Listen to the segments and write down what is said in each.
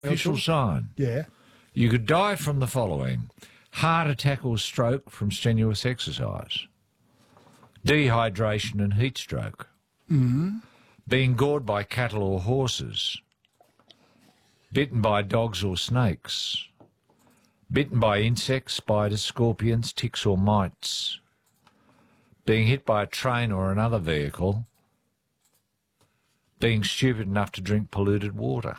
Official sign. Yeah. You could die from the following: heart attack or stroke from strenuous exercise, dehydration and heat stroke, being gored by cattle or horses, bitten by dogs or snakes, bitten by insects, spiders, scorpions, ticks or mites, being hit by a train or another vehicle, being stupid enough to drink polluted water.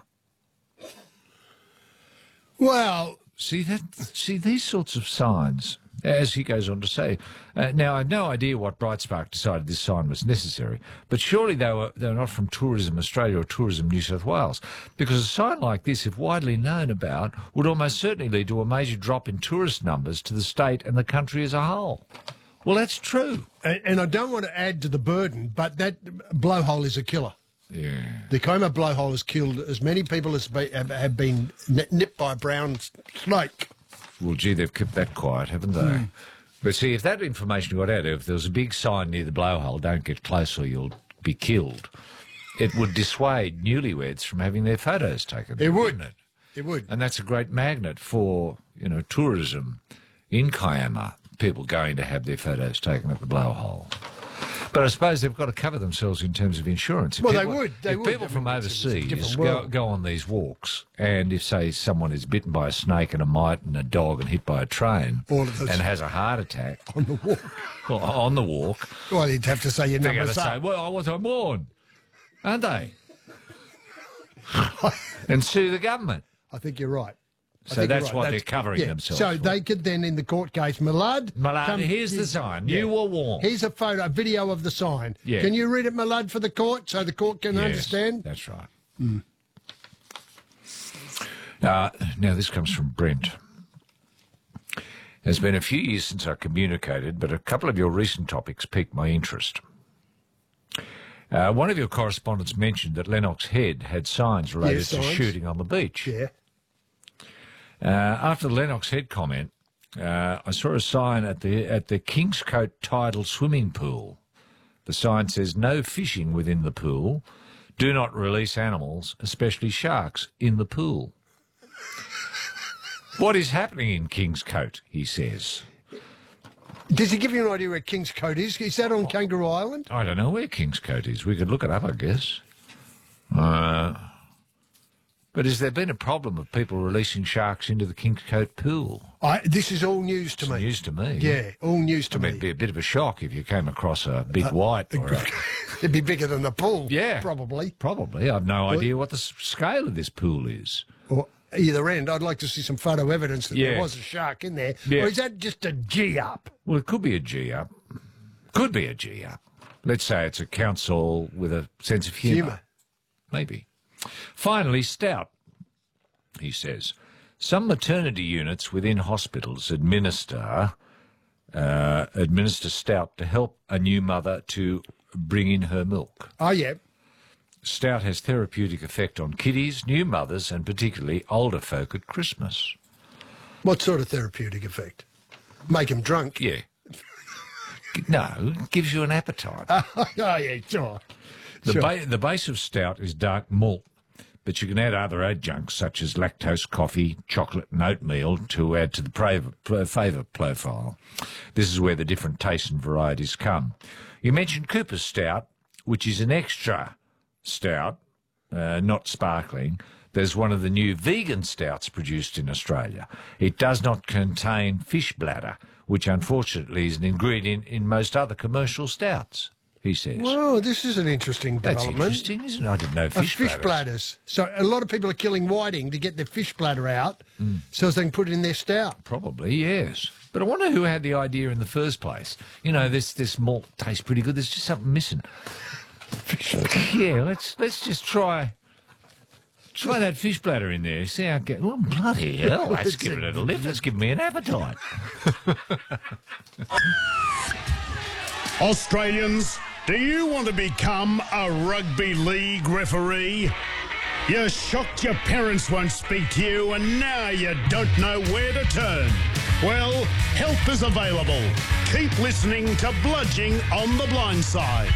Well, See these sorts of signs, as he goes on to say. Now, I have no idea what Brightspark decided this sign was necessary, but surely they were not from Tourism Australia or Tourism New South Wales, because a sign like this, if widely known about, would almost certainly lead to a major drop in tourist numbers to the state and the country as a whole. Well, that's true. and I don't want to add to the burden, but that blowhole is a killer. Yeah. The Como blowhole has killed as many people as have been nipped by a brown snake. Well, gee, they've kept that quiet, haven't they? But see, if that information got out, if there was a big sign near the blowhole, don't get close or you'll be killed, it would dissuade newlyweds from having their photos taken. It would. Wouldn't it? It would. And that's a great magnet for, tourism in Kiama, people going to have their photos taken at the blowhole. But I suppose they've got to cover themselves in terms of insurance. Well, they would. If people from overseas go on these walks, and if, say, someone is bitten by a snake and a mite and a dog and hit by a train and has a heart attack on the walk. Well, on the walk. Well, you'd have to say your They're going numbers to say, up. well, I was on board, aren't they? And sue the government. I think you're right. So that's what they're covering themselves So for. they could then, in the court case, Malud, Here's the sign. You were warned. Here's a video of the sign. Yeah. Can you read it, Malud, for the court so the court can understand? That's right. Now, this comes from Brent. It's been a few years since I communicated, but a couple of your recent topics piqued my interest. One of your correspondents mentioned that Lennox Head had signs related to shooting on the beach. Yeah. After the Lennox Head comment, I saw a sign at the Kingscote Tidal Swimming Pool. The sign says, "No fishing within the pool. Do not release animals, especially sharks, in the pool." What is happening in Kingscote, he says. Does he give you an idea where Kingscote is? Is that on Kangaroo Island? I don't know where Kingscote is. We could look it up, I guess. But has there been a problem of people releasing sharks into the Kingscote pool? This is all news to me. News to me. Yeah, all news to me. It'd be a bit of a shock if you came across a big white. Or It'd be bigger than the pool. Yeah. Probably. Probably. I've no idea what the scale of this pool is. Or either end, I'd like to see some photo evidence that there was a shark in there. Yeah. Or is that just a G-up? Well, it could be a G-up. Could be a G-up. Let's say it's a council with a sense of humour. Maybe. Finally, Stout. He says, some maternity units within hospitals administer Stout to help a new mother to bring in her milk. Oh, yeah. Stout has therapeutic effect on kiddies, new mothers, and particularly older folk at Christmas. What sort of therapeutic effect? Make them drunk? Yeah. No, it gives you an appetite. Oh, yeah, sure. The base of Stout is dark malt, but you can add other adjuncts such as lactose coffee, chocolate and oatmeal to add to the flavour profile. This is where the different tastes and varieties come. You mentioned Cooper's Stout, which is an extra stout, not sparkling. There's one of the new vegan stouts produced in Australia. It does not contain fish bladder, which unfortunately is an ingredient in most other commercial stouts, he says. Well, this is an interesting development. That's interesting, isn't it? I didn't know fish bladders. So a lot of people are killing whiting to get their fish bladder out so as they can put it in their stout. Probably, yes. But I wonder who had the idea in the first place. You know, this malt tastes pretty good. There's just something missing. Yeah, let's just try that fish bladder in there. See how it gets. Oh, bloody hell. That's giving it a lift. That's giving me an appetite. Australians, do you want to become a rugby league referee? You're shocked your parents won't speak to you and now you don't know where to turn. Well, help is available. Keep listening to Bludging on the Blind Side.